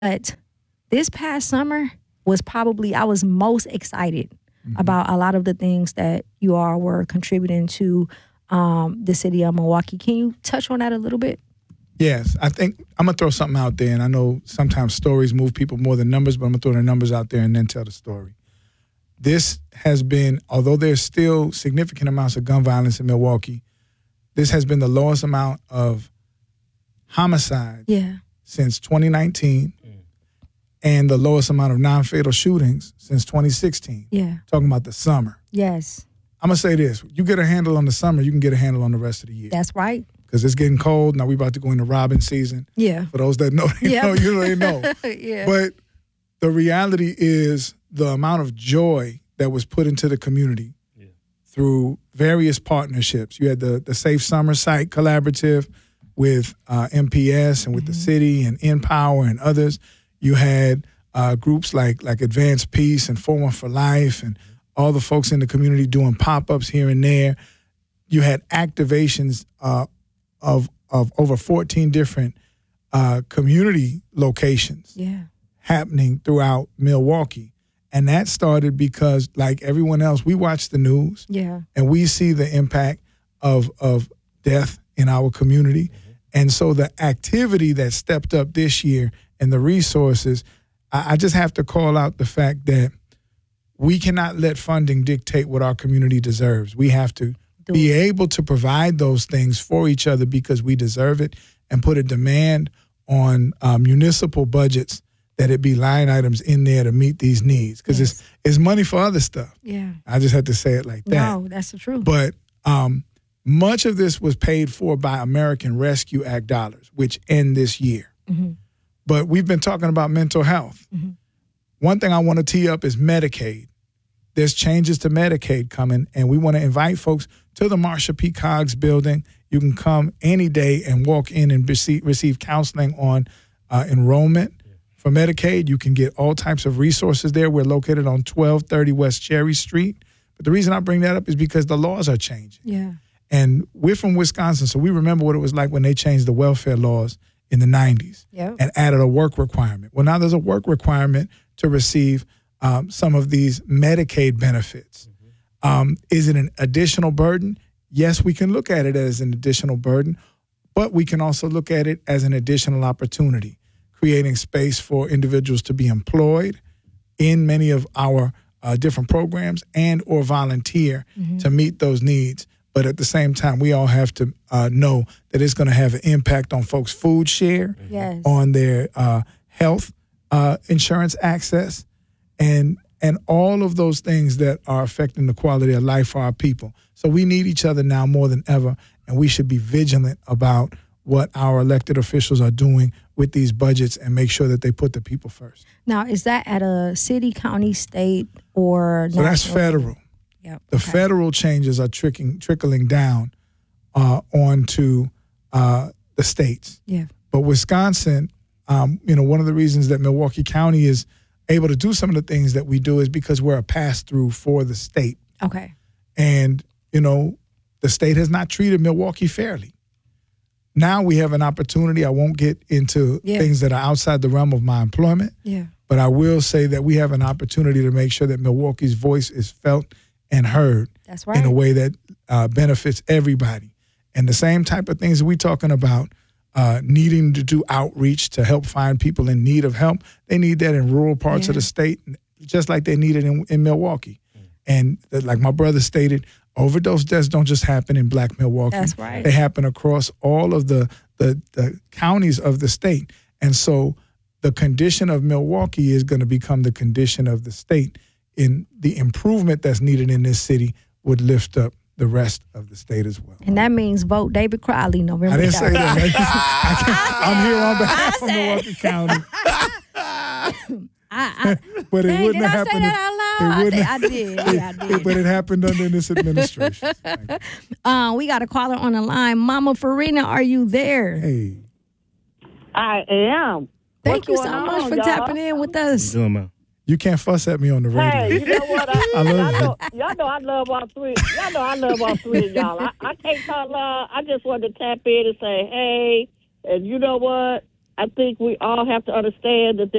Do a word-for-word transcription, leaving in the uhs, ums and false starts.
But this past summer was probably, I was most excited mm-hmm. about a lot of the things that you all were contributing to um, the city of Milwaukee. Can you touch on that a little bit? Yes, I think I'm going to throw something out there, and I know sometimes stories move people more than numbers, but I'm going to throw the numbers out there and then tell the story. This has been, although there's still significant amounts of gun violence in Milwaukee, this has been the lowest amount of homicides yeah. since twenty nineteen mm. and the lowest amount of non-fatal shootings since twenty sixteen. Yeah. Talking about the summer. Yes. I'm going to say this. You get a handle on the summer, you can get a handle on the rest of the year. That's right. Because it's getting cold. Now we're about to go into robin season. Yeah. For those that know, they yep. know, you already know. yeah. But the reality is the amount of joy that was put into the community yeah. through various partnerships. You had the, the Safe Summer Site Collaborative with uh, M P S and with mm-hmm. the city and InPower and others. You had uh, groups like like Advanced Peace and four one for Life and all the folks in the community doing pop-ups here and there. You had activations uh, of of over fourteen different uh, community locations yeah. happening throughout Milwaukee. And that started because, like everyone else, we watch the news yeah. and we see the impact of of death in our community. Mm-hmm. And so the activity that stepped up this year and the resources, I, I just have to call out the fact that we cannot let funding dictate what our community deserves. We have to Do be it. able to provide those things for each other because we deserve it and put a demand on uh, municipal budgets that it be line items in there to meet these needs because yes. it's it's money for other stuff. Yeah, I just had to say it like that. No, that's the truth. But um, much of this was paid for by American Rescue Act dollars, which end this year. Mm-hmm. But we've been talking about mental health. Mm-hmm. One thing I want to tee up is Medicaid. There's changes to Medicaid coming, and we want to invite folks to the Marsha P. Coggs building. You can come any day and walk in and receive, receive counseling on uh, enrollment for Medicaid. You can get all types of resources there. We're located on twelve thirty West Cherry Street. But the reason I bring that up is because the laws are changing. Yeah. And we're from Wisconsin, so we remember what it was like when they changed the welfare laws in the nineties yep. and added a work requirement. Well, now there's a work requirement to receive Um, some of these Medicaid benefits. Mm-hmm. Um, is it an additional burden? Yes, we can look at it as an additional burden, but we can also look at it as an additional opportunity, creating space for individuals to be employed in many of our uh, different programs and or volunteer mm-hmm. to meet those needs. But at the same time, we all have to uh, know that it's going to have an impact on folks' food share, yes. on their uh, health uh, insurance access, And and all of those things that are affecting the quality of life for our people. So we need each other now more than ever, and we should be vigilant about what our elected officials are doing with these budgets and make sure that they put the people first. Now, is that at a city, county, state, or So that's federal. Yep. The okay. federal changes are tricking, trickling down uh, onto uh, the states. Yeah. But Wisconsin, um, you know, one of the reasons that Milwaukee County is able to do some of the things that we do is because we're a pass-through for the state. Okay. And, you know, the state has not treated Milwaukee fairly. Now we have an opportunity. I won't get into yeah. things that are outside the realm of my employment. Yeah. But I will say that we have an opportunity to make sure that Milwaukee's voice is felt and heard. That's right. In a way that uh, benefits everybody. And the same type of things we're talking about, Uh, needing to do outreach to help find people in need of help. They need that in rural parts yeah. of the state, just like they need it in, in Milwaukee. Mm. And uh, like my brother stated, overdose deaths don't just happen in Black Milwaukee. That's right. They happen across all of the, the, the counties of the state. And so the condition of Milwaukee is going to become the condition of the state. In the improvement that's needed in this city would lift up the rest of the state as well. And that means vote David Crowley November. I didn't say that. I I'm here on behalf of Milwaukee County. I, I, but it dang, wouldn't did have I say happened. that out loud? It I, I did. Yeah, I did. But it happened under this administration. uh, we got a caller on the line. Mama Farina, are you there? Hey. I am. Thank What's you so going much on, for y'all? tapping in with us. Doing my You can't fuss at me on the radio. Hey, you know what? I, I love y'all, you. know, y'all know I love all three. Y'all know I love all three of y'all. I, I can't talk loud. I just wanted to tap in and say, hey, and you know what? I think we all have to understand that